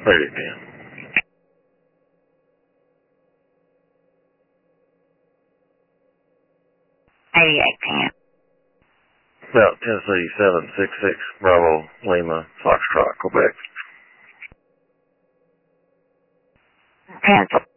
Radio 10. 8810. About Tennessee 766 Bravo Lima Foxtrot, Quebec. Cancel.